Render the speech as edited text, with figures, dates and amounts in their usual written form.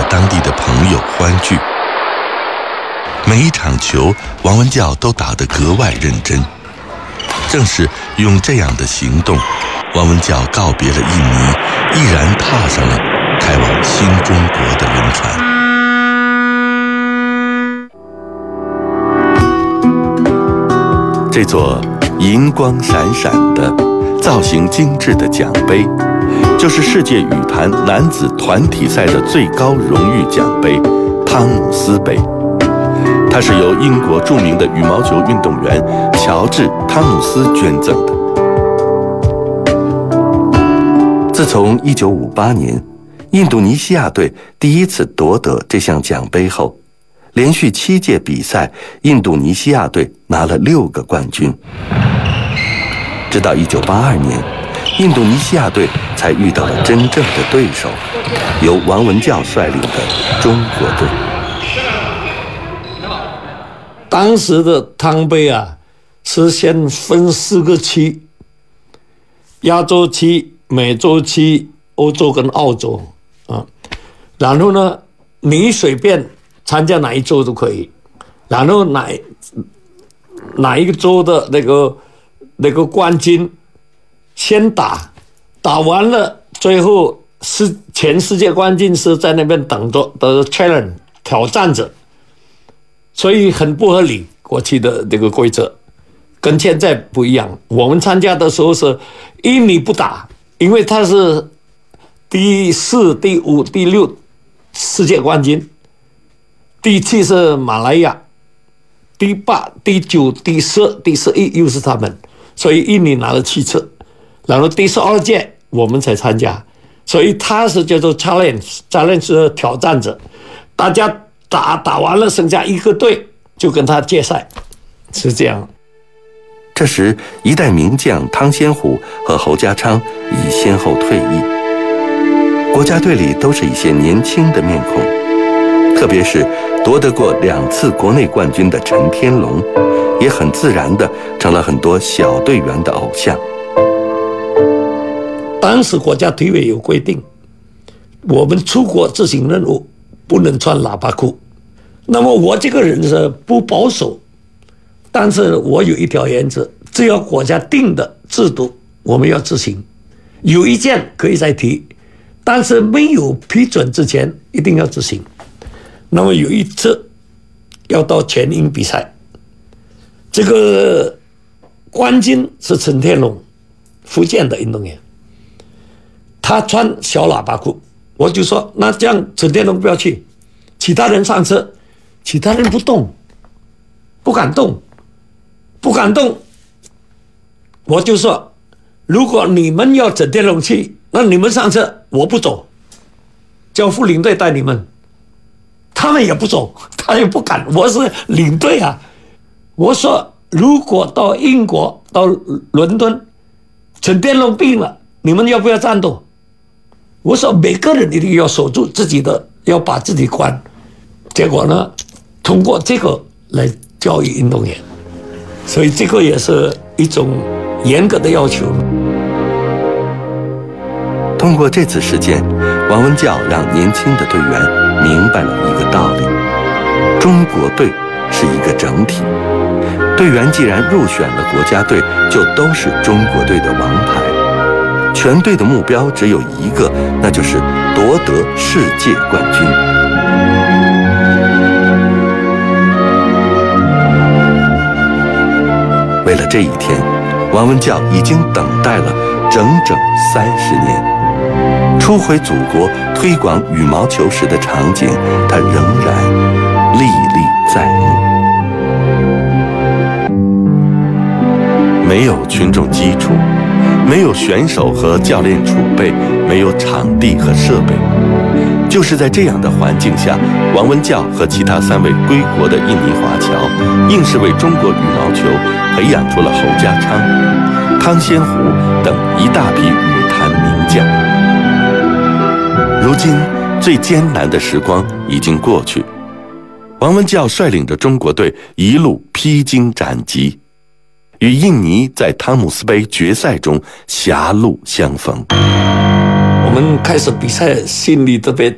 当地的朋友欢聚。每一场球，王文教都打得格外认真。正是用这样的行动，王文教告别了印尼，毅然踏上了开往新中国的轮船。这座银光闪闪的、造型精致的奖杯，就是世界羽坛男子团体赛的最高荣誉奖杯——汤姆斯杯。它是由英国著名的羽毛球运动员乔治·汤姆斯捐赠的。自从1958年印度尼西亚队第一次夺得这项奖杯后，连续7届比赛，印度尼西亚队拿了6个冠军。直到1982年，印度尼西亚队才遇到了真正的对手，由王文教率领的中国队。 当时的汤杯啊，是先分4个区：亚洲区、美洲区、欧洲跟澳洲啊。然后呢，你随便参加哪一州都可以。然后哪一个州的那个冠军先打完了，最后全世界冠军是在那边等着的 challenge 挑战者。所以很不合理，过去的这个规则跟现在不一样。我们参加的时候是印尼不打，因为他是第4、第5、第6世界冠军，第7是马来亚，第8、第9、第10、第11又是他们，所以印尼拿了7次，然后第12届我们才参加，所以他是叫做 challenge 是挑战者，大家打完了，剩下1个队就跟他决赛，是这样。 这时，一代名将汤仙湖和侯家昌已先后退役，国家队里都是一些年轻的面孔，特别是夺得过2次国内冠军的陈天龙，也很自然地成了很多小队员的偶像。 当时国家体委有规定，我们出国执行任务不能穿喇叭裤。那么我这个人是不保守，但是我有一条原则，只要国家定的制度我们要执行，有意见可以再提，但是没有批准之前一定要执行。那么有一次要到全英比赛，这个冠军是陈天龙，福建的运动员，他穿小喇叭裤，我就说那这样陈天龙不要去，其他人上车，其他人不动，不敢动，我就说如果你们要陈天龙去，那你们上车，我不走，叫副领队带你们，他们也不走，他也不敢，我是领队啊。我说如果到英国到伦敦陈天龙病了，你们要不要战斗？我说每个人一定要守住自己的，要把自己关。结果呢，通过这个来教育运动员，所以这个也是一种严格的要求。 通过这次事件，王文教让年轻的队员明白了一个道理：中国队是一个整体，队员既然入选了国家队，就都是中国队的王牌。全队的目标只有一个，那就是夺得世界冠军。为了这一天，王文教已经等待了整整30年。初回祖国推广羽毛球时的场景，他仍然历历在目。没有群众基础，没有选手和教练储备，没有场地和设备，就是在这样的环境下，王文教和其他3位归国的印尼华侨，硬是为中国羽毛球培养出了侯家昌、汤仙湖等一大批羽坛名将。如今，最艰难的时光已经过去，王文教率领着中国队一路披荆斩棘，与印尼在汤姆斯杯决赛中狭路相逢。 我们开始比赛，心里特别